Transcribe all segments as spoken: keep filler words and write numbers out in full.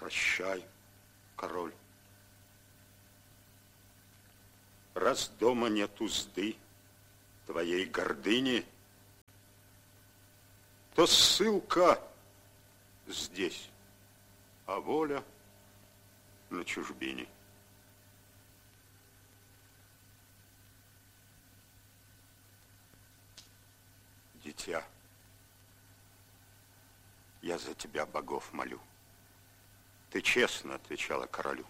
Прощай, король. Раз дома нет узды твоей гордыни, то ссылка здесь, а воля на чужбине. Дитя, я за тебя богов молю. Ты честно отвечала королю.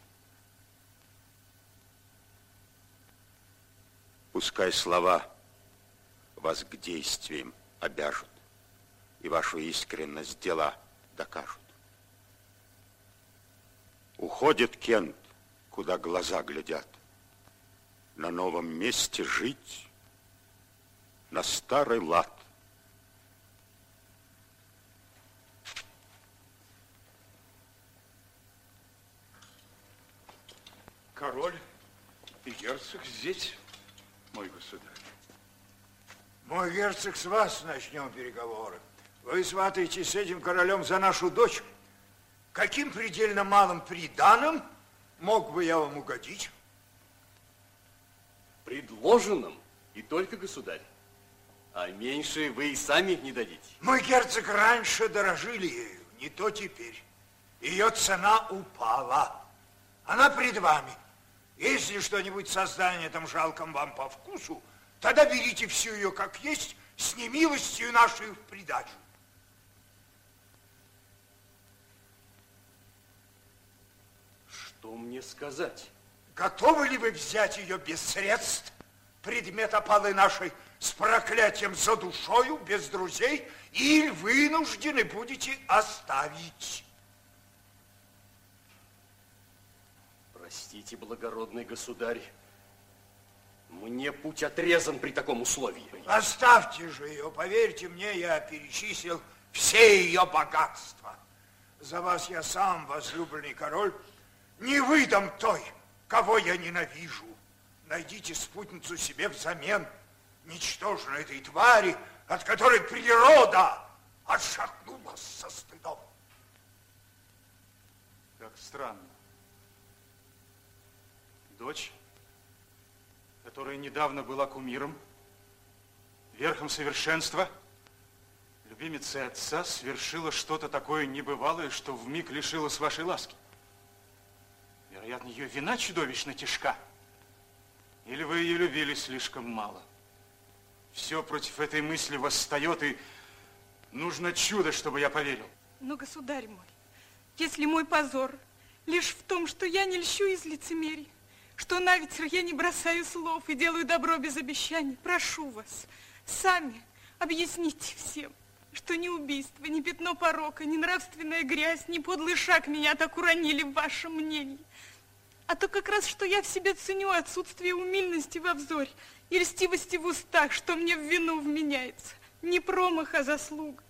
Пускай слова вас к действиям обяжут, и вашу искренность дела докажут. Уходит Кент, куда глаза глядят. На новом месте жить, на старый лад. Король и герцог здесь, мой государь. Мой герцог, с вас начнем переговоры. Вы сватаетесь с этим королем за нашу дочь. Каким предельно малым приданым мог бы я вам угодить? Предложенным и только, государь. А меньше вы и сами не дадите. Мой герцог, раньше дорожили ею, не то теперь. Ее цена упала. Она пред вами. Если что-нибудь создание там жалком вам по вкусу, тогда берите всю ее как есть, с немилостью нашей в придачу. Что мне сказать? Готовы ли вы взять ее без средств, предмет опалы нашей, с проклятием за душою, без друзей, или вынуждены будете оставить? Простите, благородный государь, мне путь отрезан при таком условии. Оставьте же ее, поверьте мне, я перечислил все ее богатства. За вас я сам, возлюбленный король, не выдам той, кого я ненавижу. Найдите спутницу себе взамен, ничтожно этой твари, от которой природа отшатнулась со стыдом. Как странно. Дочь, которая недавно была кумиром, верхом совершенства, любимицей отца, совершила что-то такое небывалое, что вмиг лишилась вашей ласки. Вероятно, ее вина чудовищно тяжка. Или вы ее любили слишком мало. Все против этой мысли восстает, и нужно чудо, чтобы я поверил. Но, государь мой, если мой позор лишь в том, что я не льщу из лицемерия, что на ветер я не бросаю слов и делаю добро без обещаний, прошу вас, сами объясните всем, что ни убийство, ни пятно порока, ни нравственная грязь, ни подлый шаг меня так уронили в вашем мнении. А то как раз, что я в себе ценю отсутствие умильности во взоре и льстивости в устах, что мне в вину вменяется. Не промах, а заслуга.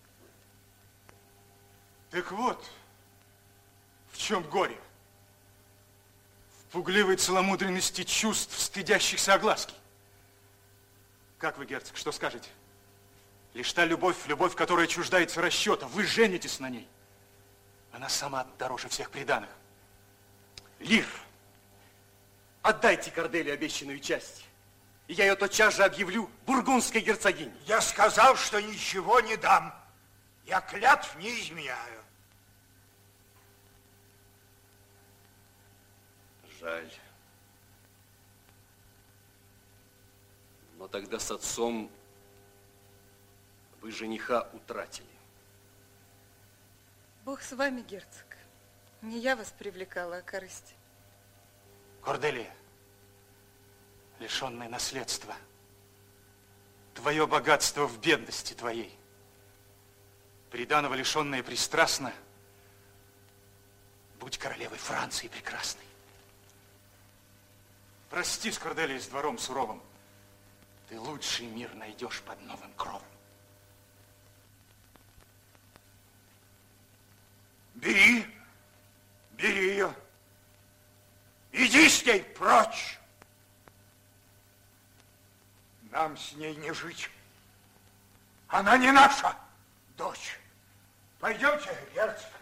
Так вот, в чем горе. В пугливой целомудренности чувств, стыдящихся огласки. Как вы, герцог, что скажете? Лишь та любовь, любовь, которая чуждается расчета, вы женитесь на ней. Она сама дороже всех приданых. Лир, отдайте Корделии обещанную часть, и я ее тотчас же объявлю бургундской герцогиней. Я сказал, что ничего не дам. Я клятв не изменяю. Жаль. Но тогда с отцом вы жениха утратили. Бог с вами, герцог. Не я вас привлекала, а корысть. Корделия, лишенное наследства, твое богатство в бедности твоей, приданого лишенное пристрастно, будь королевой Франции прекрасной. Прости с Корделией, с двором суровым, ты лучший мир найдешь под новым кровом. Бери, бери ее. Иди с ней прочь. Нам с ней не жить. Она не наша дочь. Пойдемте, герцог.